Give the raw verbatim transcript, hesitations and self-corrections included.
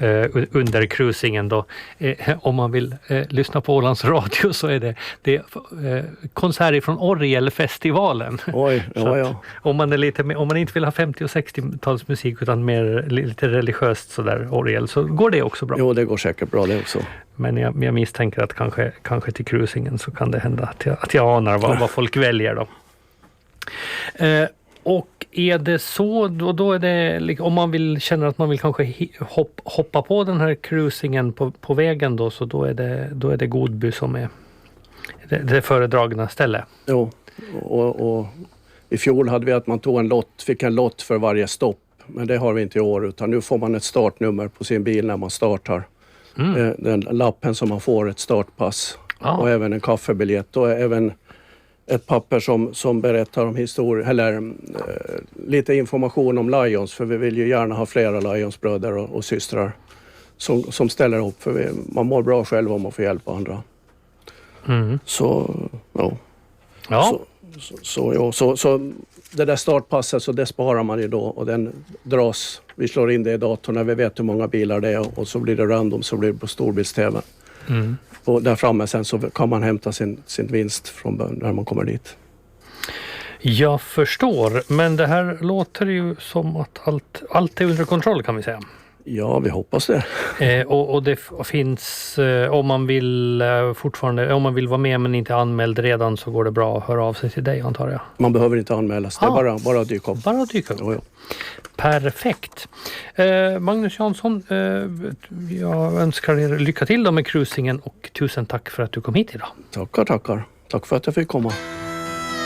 eh, under cruisingen då. Eh, om man vill eh, lyssna på Ålands Radio så är det, det eh, konsert från Orgelfestivalen. Oj, ja, ja. Om man är lite mer, om man inte vill ha femtio- och sextiotalsmusik utan mer lite religiöst sådär orgel, så går det också bra. Jo, det går säkert bra det också. Men jag, jag misstänker att kanske, kanske till cruisingen så kan det hända att jag, att jag anar vad, vad folk väljer då. Eh, och är det så, då, då är det, om man vill känner att man vill kanske hopp, hoppa på den här cruisingen på, på vägen då, så då är det, då är det Godby som är det, det föredragna ställe. Jo, och, och i fjol hade vi att man tog en lott, fick en lott för varje stopp. Men det har vi inte i år, utan nu får man ett startnummer på sin bil när man startar. Mm. Den lappen som man får, ett startpass. Ah. Och även en kaffebiljett och även ett papper som, som berättar om historia, eller eh, lite information om Lions, för vi vill ju gärna ha flera Lions-bröder och, och systrar som, som ställer upp, för vi, man mår bra själv om man får hjälpa andra. Mm. Så, ja. Ja. Så, så, så, ja. Så, så det där startpasset, så det sparar man ju då och den dras, vi slår in det i datorn när vi vet hur många bilar det är och, och så blir det random, så blir det på storbilds-T V. Mm. Och där framme sen så kan man hämta sin, sin vinst från när man kommer dit. Jag förstår, men det här låter ju som att allt, allt är under kontroll, kan vi säga. Ja, vi hoppas det. Eh, och, och det finns, eh, om man vill eh, fortfarande, om man vill vara med men inte anmäld redan, så går det bra att höra av sig till dig, antar jag. Man behöver inte anmälas, det är ah, bara, bara att dyka upp. Bara att dyka upp. Ja, ja. Perfekt. Eh, Magnus Jansson, eh, jag önskar er lycka till då med cruisingen och tusen tack för att du kom hit idag. Tackar, tackar. Tack för att jag fick komma.